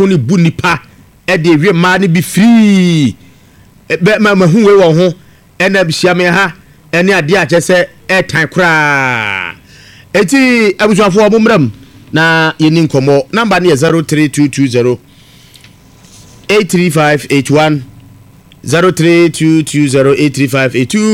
koni bu nipa e de wie ma ne bi free be ma hu we wo ho e na bia me ha ene ade a chese e tan kra eti abusuafo omumram na yeni nkomo number ne 03220 83581 03220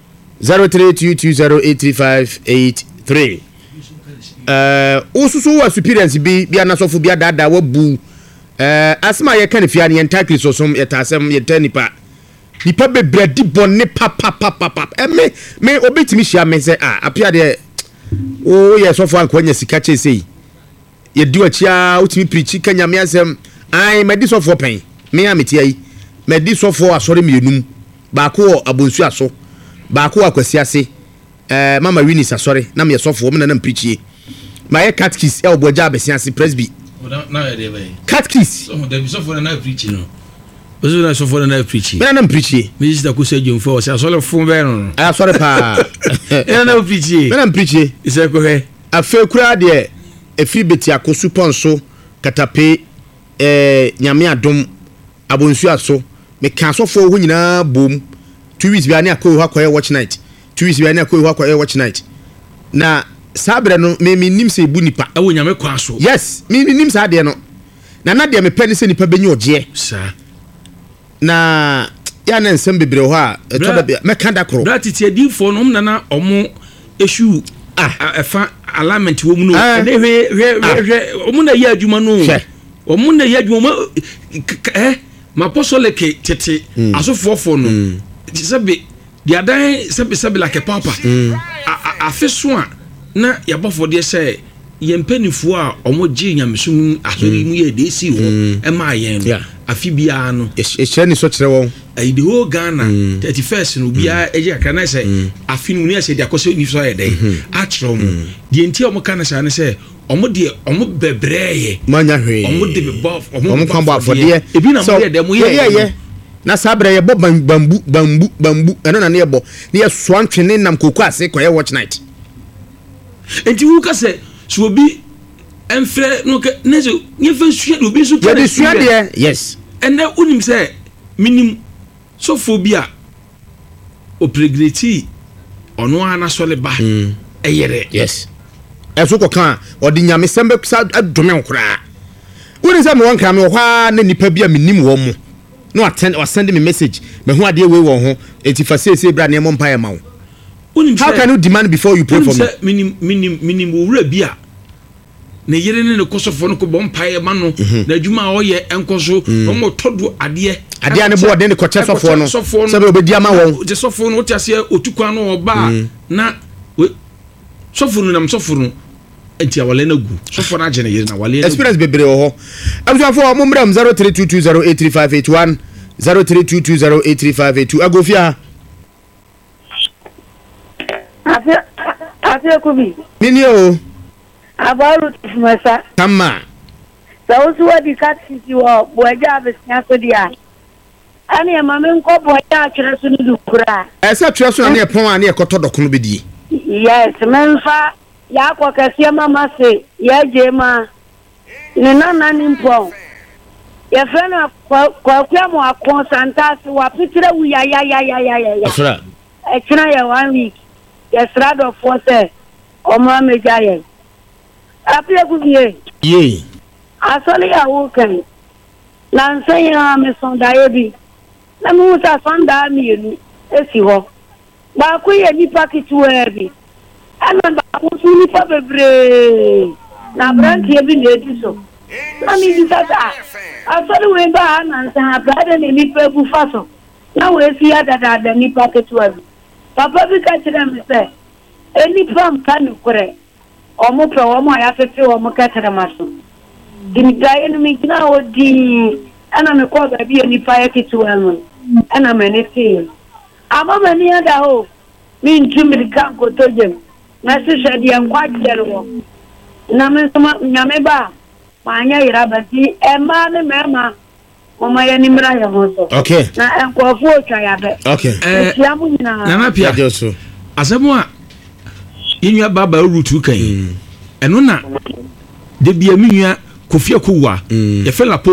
83582 03220 osusu wa superiors bi anasofo bi adada wabu asma ye kan fia ne entakri sosom yetasem yetanipa nipa bebredi bonne papa me obetimi hia me se apia de o ye sofo ankonya sika chesei ye di wachia utimi preach kanya me asem ai medi sofo pen me ameti ai medi sofo asore mienum ba ko abonsu aso ba ko akwasi ase mama winis asore na me sofo me na preachie my catechist e oboja abesianse presby na e dey bay catechist so dem sofo na preach no ozo na sofo na preach me na preach minister ko se jumfo o se asole fun be no asore pa e na preach me na preach ise ko he afa kura de efri beti akosu ponso katape nyame adom abonsu aso me kan sofo ho nyina bom 2 weeks bi ani akoy ho akoy watch night 2 weeks bi ani akoy ho akoy watch night na sabre no me nim se bu nipa awo nyame kwa so yes me nim sa de no na de me pene se nipa benyi oje sa na ya na nsem bebre ho a to da me kan da kro bratiti adifo no na omo issue efa alignment wo mu no hwe omo na ya adwuma no omo na ya adwuma ma posoleke tete asofofo no sebe dia dan sebe like papa afeso a na yabofo de say yempanifo a omo je nyamesum asori mu ye de si ho e ma yen no afi bia no e chani so kire won the whole Ghana 31st no bia eje kana say afi no ne say de akose ni so ye de a kire mu de enti omo kana say ne say omo de omo bebreye manya hwe omo de bebof omo kan bo afode ebi na mo de dem ye na sabre ye bo bambu eno na ne ye bo ne ye so antwene nam koku ase koye watch night enti wu ka say so obi enfre no ke nezo nyefa sua de obi so ya de sua de yes ene unim say minim so phobia opregrity ono ana sole ba eyere yes eso ko kan odi nyame sembe sa adome nkura woni say me won kan me hwa na nipa bia minim wo mu no attend or send me message me ho ade we wo ho enti fa say bra na emon pae ma wo how can you demand before you pray for me minim wura bia na yere ne ne kosofo no ko bom pae ma no na adwuma o ye enkoso mo todo ade ne bo de ne ko chesofo no sebe obedi ama won je sofo no tiase otukwan no oba na sofo no nam sofo no enti awale na gu sofo na agene yere na wale experience bebre ho abusuafo mo mram 0322083581 0322083582 agofia Afia kubi mini o abaru tifumasa kama sa usu wadi katisi wo boja abesia so dia ani amame nko boja atwere so ni dukura esa atwere so na e pon ani e koto dokono bedi yes menfa ya kwa kasia mama se ya jema ni nana ni mpo ya fena kwa mo akon santasi wa pitire wu ya afra e kina ya 1 week ya strado force o ma meja ye apia kubiye ye asole ya wokan na nsenya me sondaye bi na mu sa sonda mienu esi ho ba ko ye nipa kituwe bi ana ba ko su nipa bebre na brantie bi na edi so na mi bi sasa asole we ba na nsa brada ne nipa bu faso na we si adada da nipa kituwe bi papa bi ka kire me se enipa mpa no kore omo pro omo ya tete omo ka tere maso dimidaye no mi kina odi ana me ko ba bi enipa ya kituwe no ana me ne ti ama mani ada ho mi ntumi kan ko tojem na se shedi en kwa jero na me soma nyame ba ma anya ira ba ti e ma ne mema mama ya ni mra ya hoso okay na en ko fu otwa ya be okay na na pia asemu a yinwa baba rutu kan eno na de bia minwa kofia kowa ye fela